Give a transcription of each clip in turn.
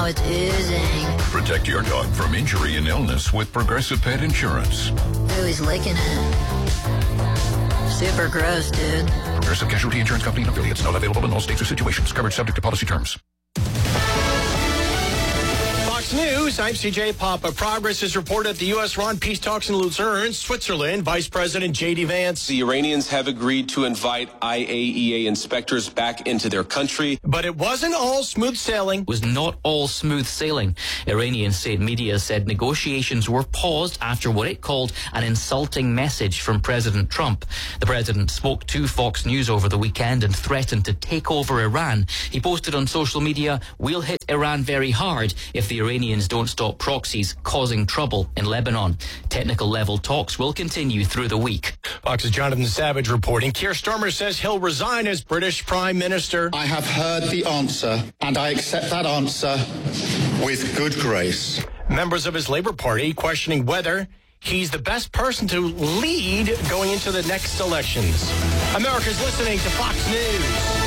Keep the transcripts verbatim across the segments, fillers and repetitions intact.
it's oozing. Protect your dog from injury and illness with Progressive Pet Insurance. Ooh, he's licking it. Super gross, dude. Progressive Casualty Insurance Company and affiliates. Not available in all states or situations. Coverage subject to policy terms. Fox News, I'm C J Papa. Progress is reported at the U S-Iran peace talks in Lucerne, Switzerland. Vice President J D Vance. The Iranians have agreed to invite I A E A inspectors back into their country. But it wasn't all smooth sailing. It was not all smooth sailing. Iranian state media said negotiations were paused after what it called an insulting message from President Trump. The president spoke to Fox News over the weekend and threatened to take over Iran. He posted on social media, "We'll hit Iran very hard if the Iranians don't stop proxies causing trouble in Lebanon." Technical level talks will continue through the week. Fox's Jonathan Savage reporting. Keir Starmer says he'll resign as British Prime Minister. I have heard the answer, and I accept that answer with good grace. Members of his Labour Party questioning whether he's the best person to lead going into the next elections. America's listening to Fox News.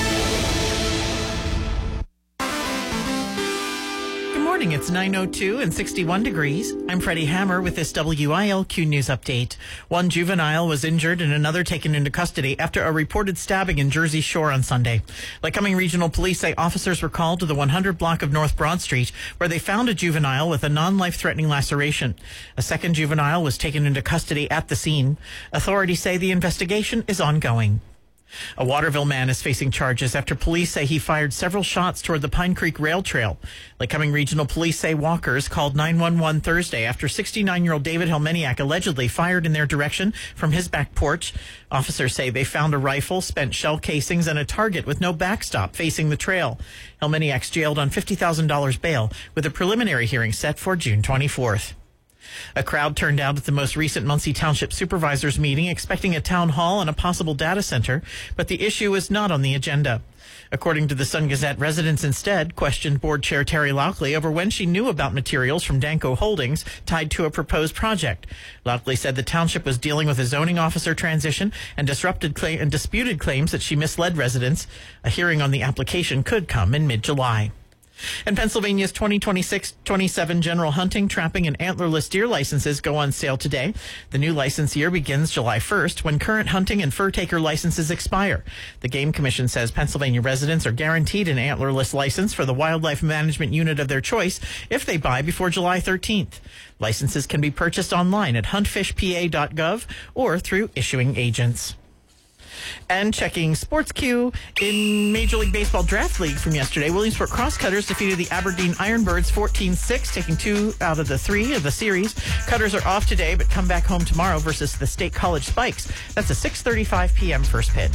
Morning, it's nine oh two and sixty-one degrees. I'm Freddie Hammer with this W I L Q News update. One juvenile was injured and another taken into custody after a reported stabbing in Jersey Shore on Sunday. Lycoming Regional Police say officers were called to the one hundred block of North Broad Street where they found a juvenile with a non-life-threatening laceration. A second juvenile was taken into custody at the scene. Authorities say the investigation is ongoing. A Waterville man is facing charges after police say he fired several shots toward the Pine Creek Rail Trail. Lycoming Regional Police say walkers called nine one one Thursday after sixty-nine-year-old David Helmeniak allegedly fired in their direction from his back porch. Officers say they found a rifle, spent shell casings, and a target with no backstop facing the trail. Helmeniak's jailed on fifty thousand dollars bail with a preliminary hearing set for June twenty-fourth. A crowd turned out at the most recent Muncie Township Supervisors meeting expecting a town hall and a possible data center, but the issue is not on the agenda. According to the Sun Gazette, residents instead questioned Board Chair Terry Lockley over when she knew about materials from Danco Holdings tied to a proposed project. Lockley said the township was dealing with a zoning officer transition and disrupted claim- and disputed claims that she misled residents. A hearing on the application could come in mid-July. And Pennsylvania's twenty twenty-six twenty-seven general hunting, trapping, and antlerless deer licenses go on sale today. The new license year begins July first when current hunting and fur taker licenses expire. The Game Commission says Pennsylvania residents are guaranteed an antlerless license for the wildlife management unit of their choice if they buy before July thirteenth. Licenses can be purchased online at hunt fish p a dot gov or through issuing agents. And checking Sports Q in Major League Baseball Draft League from yesterday, Williamsport Crosscutters defeated the Aberdeen Ironbirds fourteen six, taking two out of the three of the series. Cutters are off today, but come back home tomorrow versus the State College Spikes. That's a six thirty-five p.m. first pitch.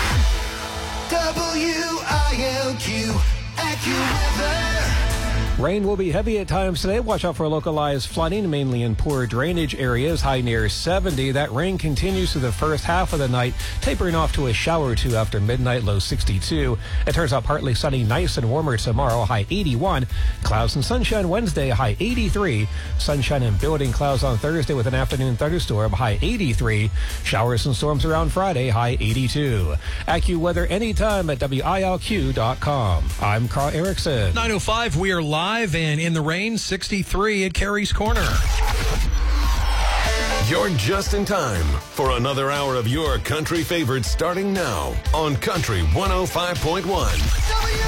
W I L Q AccuWeather. Rain will be heavy at times today. Watch out for localized flooding, mainly in poor drainage areas, high near seventy. That rain continues through the first half of the night, tapering off to a shower or two after midnight, low sixty-two. It turns out partly sunny, nice and warmer tomorrow, high eighty-one. Clouds and sunshine Wednesday, high eighty-three. Sunshine and building clouds on Thursday with an afternoon thunderstorm, high eighty-three. Showers and storms around Friday, high eighty-two. AccuWeather anytime at W I L Q dot com. I'm Carl Erickson. nine oh five, we are live and in the rain, sixty-three at Carey's Corner. You're just in time for another hour of your country favorites starting now on Country one oh five point one.